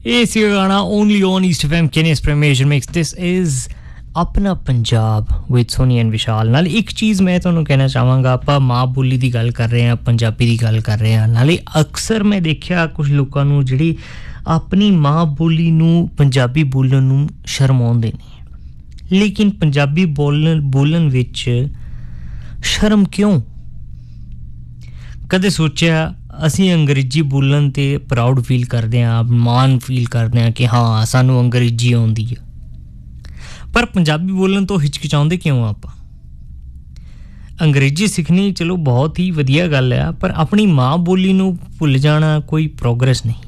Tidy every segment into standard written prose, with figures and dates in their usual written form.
It's your Gana only on East FM Kenya's Premiation Mix. This is अपना Punjab with Sony and Vishal नाले एक चीज़ मैं ਤੁਹਾਨੂੰ ਕਹਿਣਾ ਚਾਹਾਂਗਾ ਆਪਾਂ ਮਾਂ ਬੋਲੀ ਦੀ ਗੱਲ ਕਰ ਰਹੇ ਹਾਂ ਪੰਜਾਬੀ ਦੀ ਗੱਲ ਕਰ ਰਹੇ ਹਾਂ ਨਾਲੇ ਅਕਸਰ ਮੈਂ ਦੇਖਿਆ ਕੁਝ ਲੋਕਾਂ ਨੂੰ ਜਿਹੜੀ ਆਪਣੀ ਮਾਂ ਬੋਲੀ ਨੂੰ ਪੰਜਾਬੀ ਬੋਲਣ ਨੂੰ ਸ਼ਰਮਾਉਂਦੇ ਨੇ ਲੇਕਿਨ ਪੰਜਾਬੀ ਬੋਲਣ ਵਿੱਚ ਸ਼ਰਮ ਕਿਉਂ ਕਦੇ ਸੋਚਿਆ ਅਸੀਂ ਅੰਗਰੇਜ਼ੀ ਬੋਲਣ ਤੇ ਪ੍ਰਾਊਡ ਫੀਲ ਕਰਦੇ ਹਾਂ ਮਾਣ ਫੀਲ ਕਰਦੇ ਹਾਂ ਕਿ ਹਾਂ ਸਾਨੂੰ ਅੰਗਰੇਜ਼ੀ ਆਉਂਦੀ ਹੈ ਪਰ ਪੰਜਾਬੀ ਬੋਲਣ ਤੋਂ ਹਿਚਕਿਚਾਉਂਦੇ ਕਿਉਂ ਆਪਾਂ ਅੰਗਰੇਜ਼ੀ ਸਿੱਖਣੀ ਚਲੋ ਬਹੁਤ ਹੀ ਵਧੀਆ ਗੱਲ ਹੈ ਪਰ ਆਪਣੀ ਮਾਂ ਬੋਲੀ ਨੂੰ ਭੁੱਲ ਜਾਣਾ ਕੋਈ ਪ੍ਰੋਗਰੈਸ ਨਹੀਂ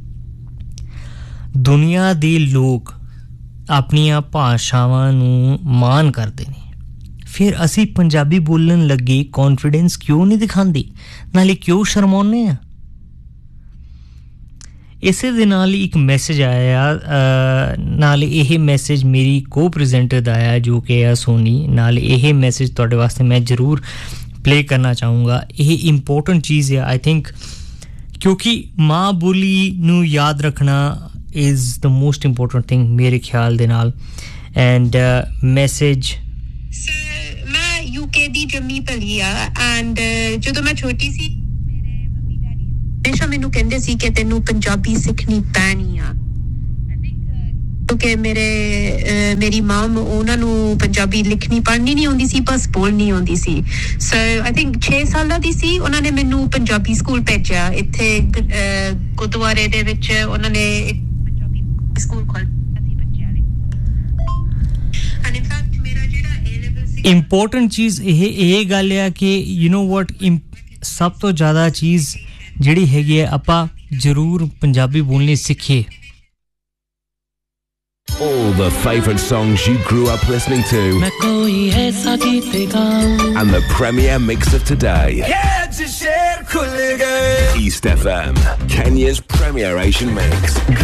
ਦੁਨੀਆ ਦੇ ਲੋਕ ਆਪਣੀਆਂ ਭਾਸ਼ਾਵਾਂ ਨੂੰ ਮਾਣ ਕਰਦੇ ਨੇ ਫਿਰ ਅਸੀਂ ਪੰਜਾਬੀ ਬੋਲਣ ਲੱਗੇ ਕੌਨਫੀਡੈਂਸ ਕਿਉਂ ਨਹੀਂ ਦਿਖਾਉਂਦੇ ਨਾਲੇ ਕਿਉਂ ਸ਼ਰਮਾਉਂਦੇ ਆ ਇਸੇ ਦੇ ਨਾਲ ਇੱਕ ਮੈਸੇਜ ਆਇਆ ਨਾਲ ਇਹ ਮੈਸੇਜ ਮੇਰੀ ਕੋ-ਪ੍ਰੈਜ਼ੈਂਟਰ ਦਾ ਆਇਆ ਜੋ ਕਿ ਹੈ ਸੋਨੀ ਨਾਲ ਇਹ ਮੈਸੇਜ ਤੁਹਾਡੇ ਵਾਸਤੇ ਮੈਂ ਜ਼ਰੂਰ ਪਲੇ ਕਰਨਾ ਚਾਹੂੰਗਾ ਇਹ ਇੰਪੋਰਟੈਂਟ ਚੀਜ਼ ਹੈ ਆਈ ਥਿੰਕ ਕਿਉਂਕਿ ਮਾਂ ਬੋਲੀ ਨੂੰ ਯਾਦ ਰੱਖਣਾ is the most important thing ਮੇਰੇ ਖਿਆਲ ਦੇ ਨਾਲ and message ਮੈਂ UK ਦੀ ਜੰਮੀ ਪਲੀ ਆ and ਜਦੋਂ ਮੈਂ ਛੋਟੀ ਸੀ ਮੇਰੇ ਮੰਮੀ ਡੈਡੀ ਹਮੇਸ਼ਾ ਮੈਨੂੰ ਕਹਿੰਦੇ ਸੀ ਕਿ ਤੈਨੂੰ ਪੰਜਾਬੀ ਸਿੱਖਣੀ ਪੈਣੀ ਆ ਕਿਉਂਕਿ ਮੇਰੀ ਮਾਮ ਉਹਨਾਂ ਨੂੰ ਪੰਜਾਬੀ ਲਿਖਣੀ ਪੜ੍ਹਨੀ ਨਹੀਂ ਆਉਂਦੀ ਸੀ ਬਸ ਬੋਲਣੀ ਆਉਂਦੀ ਸੀ ਸੋ ਆਈ ਥਿੰਕ 6 ਸਾਲਾਂ ਦੀ ਸੀ ਉਹਨਾਂ ਨੇ ਮੈਨੂੰ ਪੰਜਾਬੀ ਸਕੂਲ ਭੇਜਿਆ ਇੱਥੇ ਗੁਰਦੁਆਰੇ ਦੇ ਵਿੱਚ ਉਹਨਾਂ ਨੇ ਸਕੂਲ ਖੋਲ੍ਹਿਆ ਸੀ ਬੱਚਿਆਂ ਲਈ ਐਂਡ ਇਨ ਫੈਕਟ ਮੇਰਾ ਜਿਹੜਾ A ਲੈਵਲ ਸੀ ਇੰਪੋਰਟੈਂਟ ਚੀਜ਼ ਇਹ ਗੱਲ ਹੈ ਕਿ ਯੂ نو ਵਾਟ ਸਭ ਤੋਂ ਜ਼ਿਆਦਾ ਚੀਜ਼ ਜਿਹੜੀ ਹੈਗੀ ਹੈ ਆਪਾਂ ਜ਼ਰੂਰ ਪੰਜਾਬੀ ਬੋਲਣੀ ਸਿੱਖੀਏ All the favourite songs you grew up listening to and the premier mix of today. East FM, Kenya's premier Asian mix.